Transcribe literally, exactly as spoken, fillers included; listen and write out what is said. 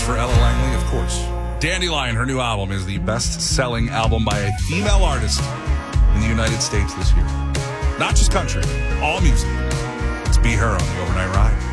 for Ella Langley, of course. Dandelion, her new album, is the best-selling album by a female artist in the United States this year. Not just country, all music. Let's be her on the Overnight Ride.